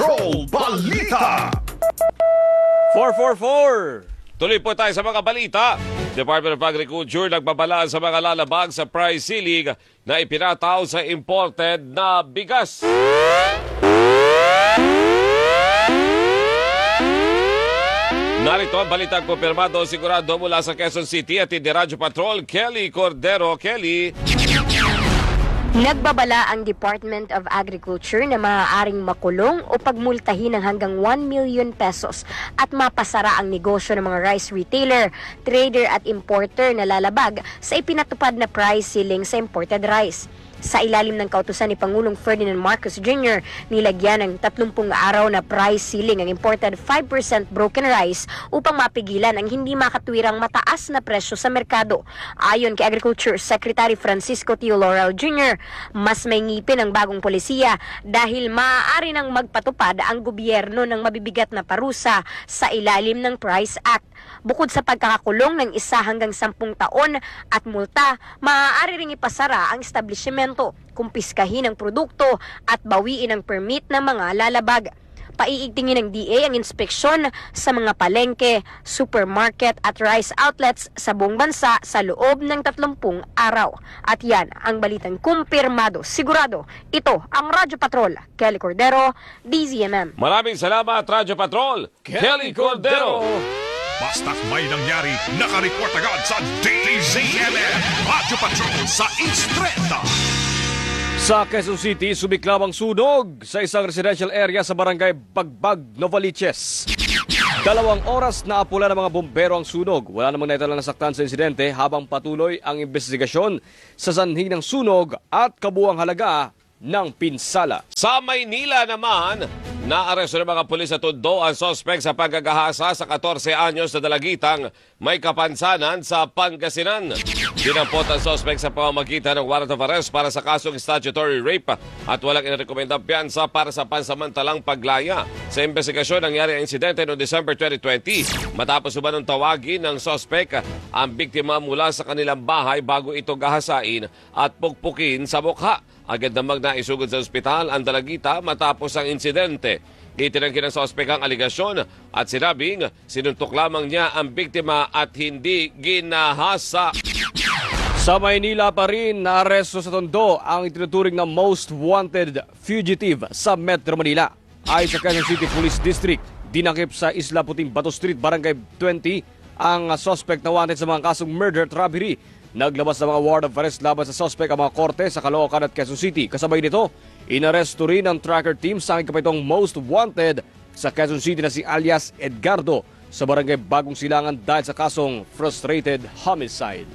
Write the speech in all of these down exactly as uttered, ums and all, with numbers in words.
Patrol Balita. four four four. Tuloy po tayo sa mga balita. Department of Agriculture nagbabala sa mga lalabag sa price ceiling na ipinataw sa imported na bigas. Narito ang balitang kumpirmado sigurado mula sa Quezon City at hindi Radyo Patrol, Kelly Cordero. Kelly. Nagbabala ang Department of Agriculture na maaaring makulong o pagmultahin ng hanggang one million pesos at mapasara ang negosyo ng mga rice retailer, trader at importer na lalabag sa ipinatupad na price ceiling sa imported rice. Sa ilalim ng kautusan ni Pangulong Ferdinand Marcos Junior, nilagyan ng tatlumpung araw na price ceiling ang imported five percent broken rice upang mapigilan ang hindi makatwirang mataas na presyo sa merkado. Ayon kay Agriculture Secretary Francisco Tio Laurel Junior, mas may ngipin ang bagong polisiya dahil maaari nang magpatupad ang gobyerno ng mabibigat na parusa sa ilalim ng Price Act. Bukod sa pagkakakulong ng isa hanggang sampung taon at multa, maaari ring ipasara ang establishmento, kumpiskahin ang produkto at bawiin ang permit ng mga lalabag. Paiigtingin ng D A ang inspeksyon sa mga palengke, supermarket at rice outlets sa buong bansa sa loob ng tatlumpung araw. At yan ang balitang kumpirmado. Sigurado, ito ang Radyo Patrol. Kelly Cordero, D Z M M. Maraming salamat, Radyo Patrol, Kelly Cordero. Basta't may nangyari, nakareport agad sa D Z M M. Radyo Patrol sa Instreta. Sa Quezon City, sumiklab ang sunog sa isang residential area sa barangay Bagbag, Novaliches. Dalawang oras na apula ng mga bumbero ang sunog. Wala namang naitala nasaktan sa insidente habang patuloy ang investigasyon sa sanhi ng sunog at kabuang halaga ng pinsala. Sa Maynila naman, naaresto ng mga pulis sa Tondo ang sospek sa paggagahasa sa fourteen anyos na dalagitang may kapansanan sa Pangasinan. Dinampot ang sospek sa pamamagitan ng warrant of arrest para sa kasong statutory rape at walang inarekomendang piyansa para sa pansamantalang paglaya. Sa investigasyon, nangyari ang insidente noong December twenty twenty matapos umanong tawagin ng sospek ang biktima mula sa kanilang bahay bago ito gahasain at pukpukin sa mukha. Agad namang naisugod sa ospital ang dalagita matapos ang insidente. Itinanggi ng sospek ang aligasyon at sinabing sinuntok lamang niya ang biktima at hindi ginahasa. Sa Maynila pa rin, naaresto sa Tondo ang itinuturing na most wanted fugitive sa Metro Manila. Ayon sa Quezon City Police District, dinakip sa Isla Puting Bato Street, Barangay twenty, ang suspect na wanted sa mga kasong murder at robbery. Naglabas ng mga warrant of arrest laban sa suspect ang mga korte sa Caloocan at Quezon City. Kasabay nito, inaresto rin ng tracker team sa aking kapitong most wanted sa Quezon City na si alias Edgardo sa Barangay Bagong Silangan dahil sa kasong frustrated homicide.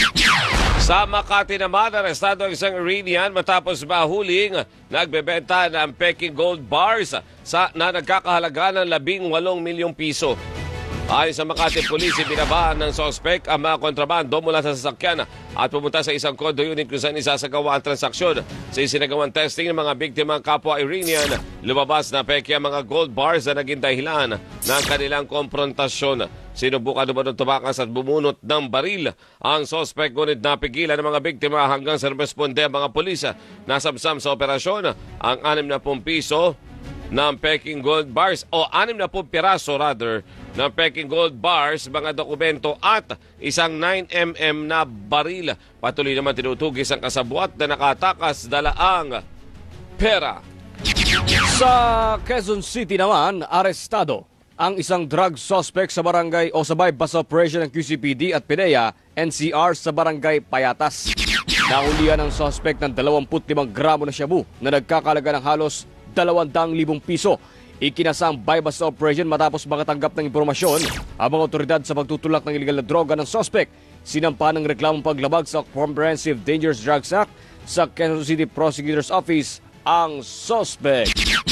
Sa Makati naman, arestado ang isang Iranian matapos mahuling nagbebenta ng Peking Gold Bars sa, na nagkakahalaga ng labing walong milyong piso. Ayon sa Makati Police, binabaan ng sospek ang mga kontrabando mula sa sasakyan at pumunta sa isang condo unit kung saan isasagawa ang transaksyon. Sa isinagawang testing ng mga biktima kapwa Iranian, lumabas na peke ang mga gold bars na naging dahilan ng kanilang konfrontasyon. Sinubukan naman ng tumakas at bumunot ng baril ang sospek, ngunit napigilan ng mga biktima hanggang sa responde ang mga pulis. Nasabsam sa operasyon ang anim na piso ng Peking Gold Bars o anim na piraso rather ng Peking Gold Bars, mga dokumento at isang nine millimeter na baril. Patuloy naman tinutugis ang kasabwat na nakatakas dalaang pera. Sa Quezon City naman, arestado ang isang drug suspect sa barangay o sa bypass operation ng Q C P D at PIDEA N C R sa barangay Payatas. Nahulihan ang suspect ng dalawampu't limang gramo na shabu na nagkakalaga ng halos dalawang libong piso. Ikinasang bypass operation matapos makatanggap ng impormasyon ang mga otoridad sa pagtutulak ng illegal na droga ng suspect. Sinampa ng reklamong paglabag sa Comprehensive Dangerous Drugs Act sa Quezon City Prosecutor's Office ang suspect.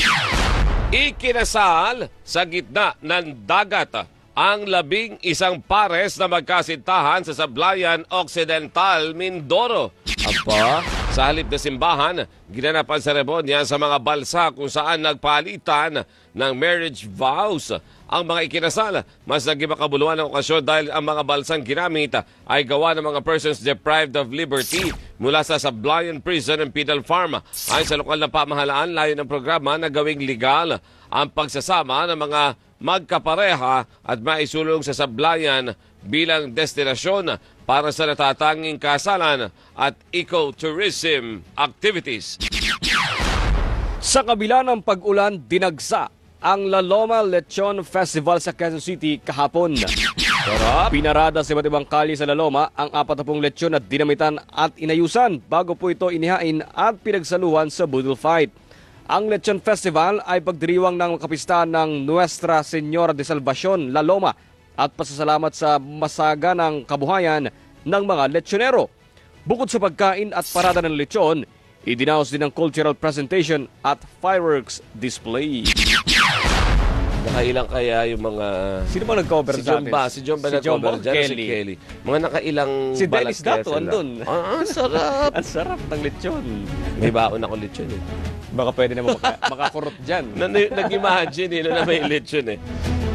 Ikinasal sa gitna ng dagat ang labing isang pares na magkasintahan sa Sablayan Occidental, Mindoro. Apa, Sa halip na simbahan, ginanap ang seremonya sa mga balsa kung saan nagpalitan ng marriage vows ang mga ikinasal. Mas naging makabuluhan ang okasyon dahil ang mga balsang ginamit ay gawa ng mga persons deprived of liberty mula sa Sablayan Prison and Penal Farm. Ayon sa lokal na pamahalaan, layo ng programa na gawing legal ang pagsasama ng mga magkapareha at maisulong sa Sablayan bilang destinasyon para sa natatanging kasalan at ecotourism activities. Sa kabila ng pag-ulan, dinagsa ang La Loma Lechon Festival sa Quezon City kahapon. Pinarada sa iba't ibang kalye sa La Loma ang apat na pung lechon na dinamitan at inayusan bago po ito inihain at pinagsaluhan sa Budol Fight. Ang Lechon Festival ay pagdiriwang ng kapista ng Nuestra Señora de Salvacion, La Loma, at pasasalamat sa masaga ng kabuhayan ng mga lechonero. Bukod sa pagkain at parada ng lechon, idinaos din ang cultural presentation at fireworks display. Nakailang kaya yung mga... Sino ba nag-cover si sa John atin? ba? Si John ba Si John nag-cover ba? dyan? Si Kelly. Kelly. Mga nakailang Si balat Dennis kaya Dato, sila? andun. Ah, sarap. Ang sarap ng lechon. May baon ako lechon eh. Baka pwede naman maka- makakurot dyan. Na, nag-imagine eh, na may lechon eh.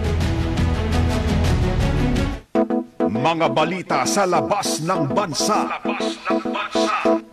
Mga balita sa labas ng bansa. Labas ng bansa.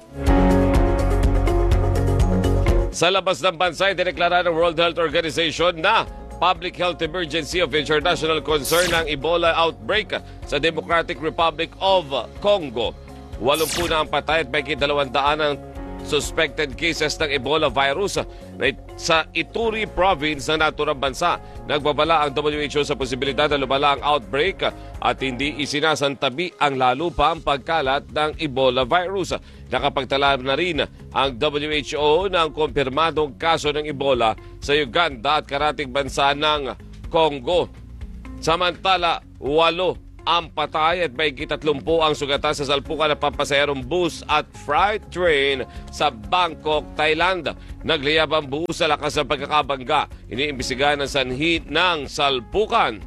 Sa labas ng bansa, idineklara ng World Health Organization na public health emergency of international concern ang Ebola outbreak sa Democratic Republic of Congo. Walumpu na ang patay at may dalawang daan ang suspected cases ng Ebola virus na sa Ituri province ng naturang bansa. Nagbabala ang W H O sa posibilidad na lumala ang outbreak at hindi isinasantabi ang lalo pa ang pagkalat ng Ebola virus. Nakapagtala na rin ang W H O ng kumpirmadong kaso ng Ebola sa Uganda at karating bansa ng Congo. Samantala, walo ang patay at may kitatlumpu ang sugatan sa salpukan ng pampasaherong bus at freight train sa Bangkok, Thailand. Nagliyab ang bus sa lakas ng pagkakabangga. Iniimbestigahan ng sanhi ng salpukan.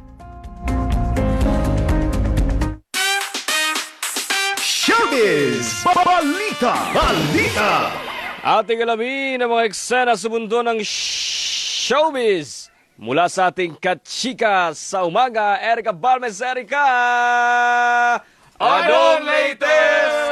Showbiz! Balita! Balita! Ating alamin ang mga eksena sa mundo ng showbiz. Mula sa ating kachika sa umaga, Erica Balmes. Erica! Anong latest?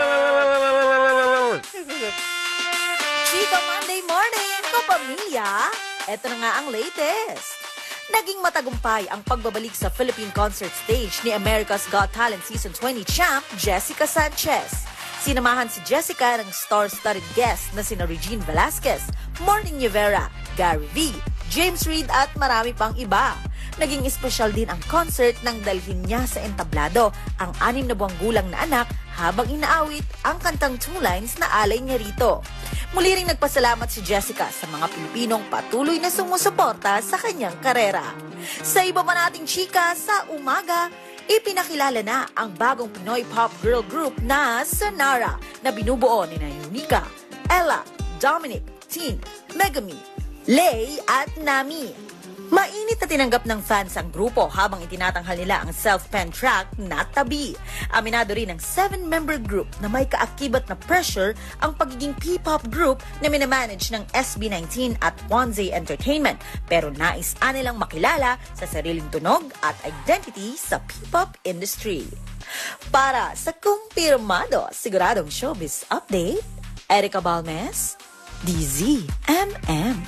Chika Monday morning, kapamilya! Ito na nga ang latest. Naging matagumpay ang pagbabalik sa Philippine concert stage ni America's Got Talent Season twenty champ Jessica Sanchez. Sinamahan si Jessica ng star-studded guests na sina Regine Velasquez, Morning Rivera, Gary V, James Reid at marami pang iba. Naging espesyal din ang concert nang dalhin niya sa entablado ang anim na buwang gulang na anak habang inaawit ang kantang two lines na alay niya rito. Muli ring nagpasalamat si Jessica sa mga Pilipinong patuloy na sumusuporta sa kanyang karera. Sa iba pa nating chika sa umaga, ipinakilala na ang bagong Pinoy pop girl group na Sonara na binubuo ni Yunika, Ella, Dominic, Tin, Megami, Lay at Nami. Mainit na tinanggap ng fans ang grupo habang itinatanghal nila ang self-penned track na Tabi. Aminado rin ang seven-member group na may kaakibat na pressure ang pagiging P-pop group na minamanage ng S B nineteen at Wanzai Entertainment, pero nais nilang makilala sa sariling tunog at identity sa P-pop industry. Para sa kumpirmado, siguradong showbiz update, Erica Balmes, D Z M M.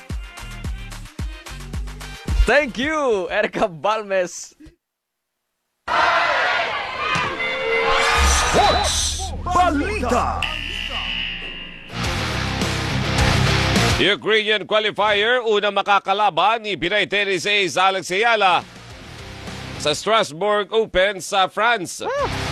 Thank you, Erica Balmes. Sports! Balita! Ukrainian qualifier, unang makakalaban ni Pinay Tennis Ace Alex Ayala sa Strasbourg Open sa France.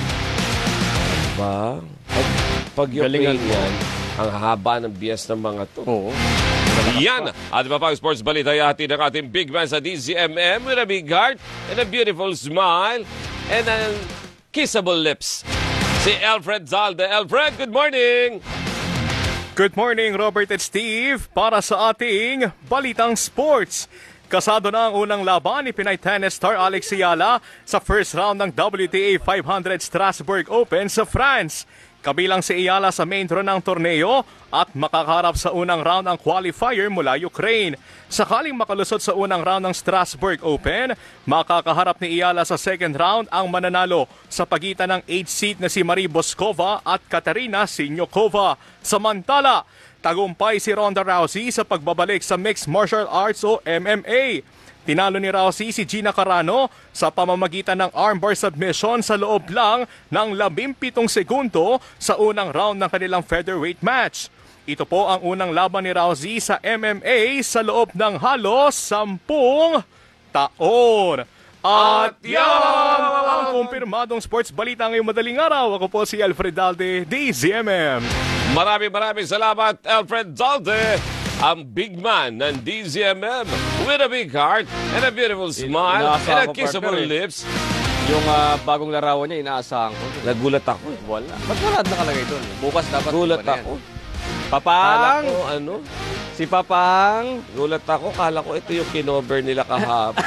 Ba? Pag, pag Ukrainian, ang haba ng bias ng mga to. Oo. Yan! At iba pang sports balita yati ng ating big man sa D Z M M with a big heart and a beautiful smile and a kissable lips. Si Alfred Zalde. Alfred, good morning! Good morning, Robert at Steve. Para sa ating Balitang Sports. Kasado na ang unang laban ni Pinay tennis star Alex Ayala sa first round ng W T A five hundred Strasbourg Open sa France. Kabilang si Ayala sa main draw ng torneo at makakaharap sa unang round ang qualifier mula Ukraine. Sakaling makalusot sa unang round ng Strasbourg Open, makakaharap ni Ayala sa second round ang mananalo sa pagitan ng eighth seed na si Marie Boskova at Katarina Siniakova. Samantala, tagumpay si Ronda Rousey sa pagbabalik sa Mixed Martial Arts o M M A. Tinalo ni Rousey si Gina Carano sa pamamagitan ng armbar submission sa loob lang ng labing-pitong segundo sa unang round ng kanilang featherweight match. Ito po ang unang laban ni Rousey sa M M A sa loob ng halos sampung taon. At yan ang kumpirmadong sports balita ngayong madaling araw. Ako po si Alfred Dalde, D Z M M. Maraming maraming salamat, Alfred Dalde, ang big man ng D Z M M with a big heart and a beautiful smile Inaasahan and a ko, kissable partner, eh. lips. Yung ah, bagong larawan niya, inaasahan ko. Nagulat ako. Wala. Ba't wala nakalagay doon? Bukas dapat. Gulat iba na yan. ako. Papang! Kala ko, ano? Si Papang! Gulat ako. Kala ko ito yung kinover nila kahapon.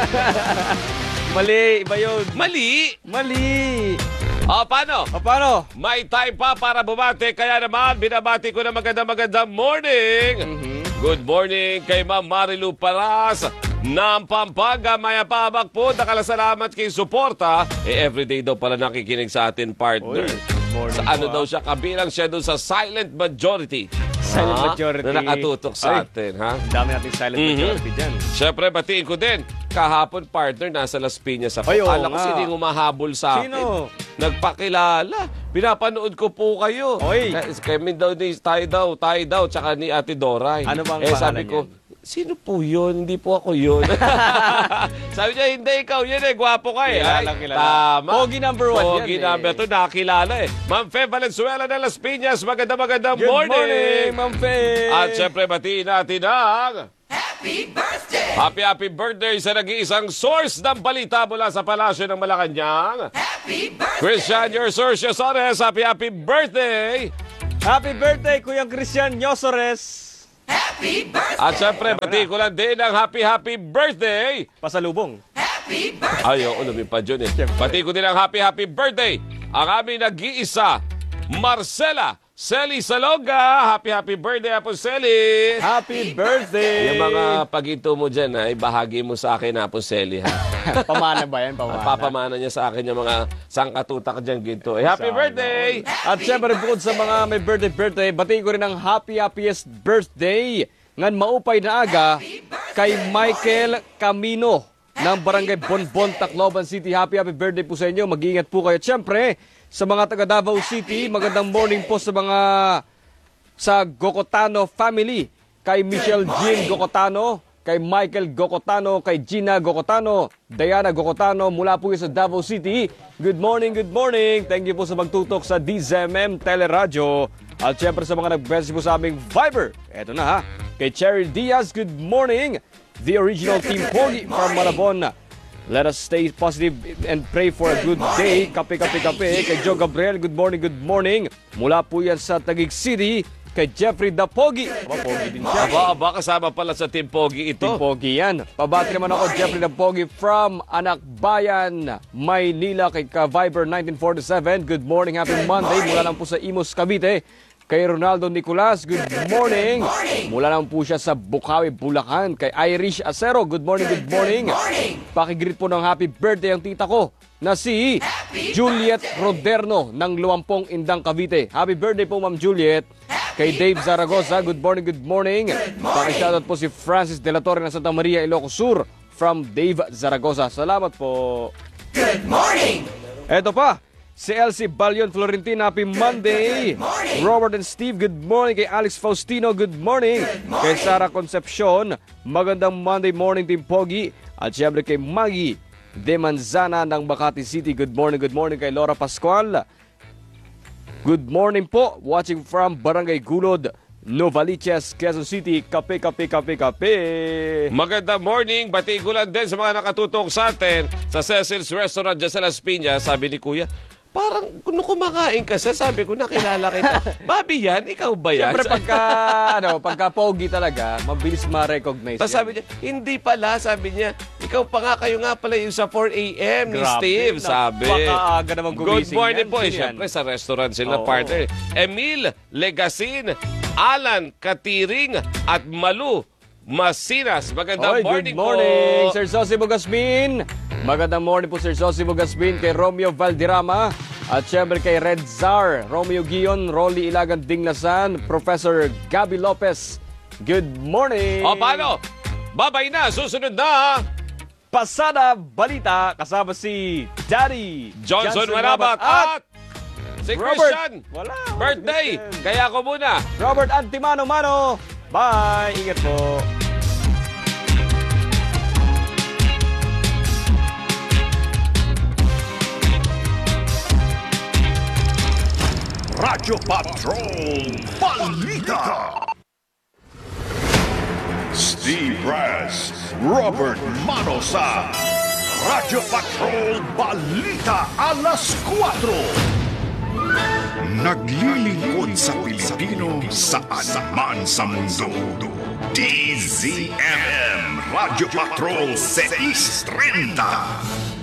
Mali! Iba yun! Mali! Mali! O, paano? O, paano? May time pa para bumati. Kaya naman, binabati ko na magandang magandang morning. Good morning kay Ma'am Marilu Paras ng Pampanga. Maya Pabak po. Nakalasalamat kay suporta. Eh, everyday daw pala nakikinig sa atin, partner. Oy, morning Sa ano po, daw ah. siya, kabilang siya doon sa silent majority. Silent Ha? majority. Na nakatutok sa Ay. atin, ha? Ang dami natin silent Mhm. majority dyan. Siyempre, batiin ko din. Kahapon, partner, nasa Las Piñas ako. Ay, oo Kala ko nga. sining umahabol sa akin. Sino? Nagpakilala. Pinapanood ko po kayo. Oy. Kay- Kami daw, ni, tayo daw, tayo daw, tsaka ni Ate Doray. Ano bang eh, sabi pangalan ko, sino po yun? Hindi po ako yun. Sabi niya, hindi ikaw yun eh. Gwapo ka eh. Kilala, Ay, kilala. Tama. Pogi number one Pogi yan, eh. number two. Nakakilala eh. Ma'am Fe Valenzuela de Las Piñas. Maganda magandang Good morning. morning, Ma'am Faye! At syempre, batiin natin ang... Happy birthday! Happy, happy birthday sa nag-iisang source ng balita mula sa Palasyo ng Malacanang. Happy birthday! Christian, your source, Yosores. Happy, happy birthday! Happy birthday, Kuya Christian Yosores! At syempre, batiin ko lang din ang happy, happy birthday! Pasalubong. Ay, oo, lumipad yun eh. Siyempre. Batiin ko din ang happy, happy birthday! Ang aming nag-iisa, Marcela Celi Salonga. Happy, happy birthday, Apo Celi! Happy birthday! Yung mga pagito mo dyan, ay bahagi mo sa akin, Apo Celi, ha? Pamana ba yan? Pamana. Papamana niya sa akin yung mga sangkatutak dyan ginto. Eh, happy Sana. birthday! At syempre, bukod sa mga may birthday-birthday, batiin ko rin ang happy, happiest birthday ngan maupay na aga kay Michael Camino ng Barangay Bonbon, Tacloban City. Happy, happy birthday po sa inyo. Mag-iingat po kayo. At syempre, sa mga taga Davao City, magandang morning po sa mga sa Gocotano family. Kay Michelle Jean Gocotano, kay Michael Gocotano, kay Gina Gocotano, Diana Gocotano, mula po sa Davao City. Good morning, good morning. Thank you po sa magtutok sa D Z M M Teleradyo. At syempre sa mga nag-message po sa aming Viber. Eto na ha. Kay Cherry Diaz, good morning. The original Team Pogi from Malabon. Let us stay positive and pray for a good day. Kape, kape, kape. Kay Joe Gabriel, good morning, good morning. Mula po yan sa Taguig City. Kay Jeffrey Dapogi. Aba, Pogi din siya. Aba, aba, kasama pala sa Team Pogi ito. Team Pogi yan. Pabati naman ako, Jeffrey Dapogi from Anakbayan, Maynila. Kay Ka-Viber nineteen forty-seven. Good morning, happy Monday. Mula lang po sa Imus, Cavite. Kay Ronaldo Nicolas, good morning. Mula lang po siya sa Bukawi, Bulacan. Kay Irish Acero, good morning, good morning. Pakigreet po ng happy birthday ang tita ko na si Juliet Roderno ng Luwampong, Indang, Cavite. Happy birthday po, Ma'am Juliet. Kay Dave Zaragoza, good morning, good morning. Pakishoutout po si Francis De La Torre ng Santa Maria, Ilocos Sur from Dave Zaragoza. Salamat po. Good morning! Eto pa. Si Elsie Balion Florentina, happy Monday. Robert and Steve, good morning. Kay Alex Faustino, good morning. Kay Sara Concepcion, magandang Monday morning, Team Pogi. At syempre kay Maggie De Manzana ng Makati City, good morning, good morning. Kay Laura Pascual, good morning po. Watching from Barangay Gulod, Novaliches, Quezon City. Kape, kape, kape, kape. Magandang morning. Batiin ko lang din sa mga nakatutok sa atin sa Cecil's Restaurant dyan sa Las Piñas. Sabi ni Kuya, parang kung kumakain ka sa, sabi ko, nakilala kita. Bobby yan? Ikaw ba yan? Siyempre pagka, ano, pagka pogi talaga, mabilis ma-recognize Tapos yan. sabi niya, hindi pala, sabi niya, ikaw pa nga, kayo nga pala yung sa four a.m. ni Grabe, Steve, sabi. napakaaga naman Good gumising morning yan. po. Eh, Sino yan? syempre, sa restaurant sila Oo. partner. Emil Legasin, Alan Katiring, at Malu Masinas. Magandang Oy, morning, good morning, po. Sir Zosimo Gasmin. Magandang morning po, Sir Zosimo Gasmin, kay Romeo Valderrama. At syempre kay Red Zar, Romeo Gion, Rolly Ilagan Dinglasan, Professor Gabby Lopez. Good morning. O, paano? Babay na. Susunod na. Pasada Balita, kasama si Daddy Johnson Manabat at si Robert. Christian. Wala. Birthday. Christian. Kaya ako muna. Robert Antimano Mano. Bye. Ingat po. Radyo Patrol Balita. Steve Brass, Robert Manosa. Radyo Patrol Balita alas kwatro. Naglilingkod sa Pilipino saan man sa mundo. D Z M M Radyo Patrol six thirty.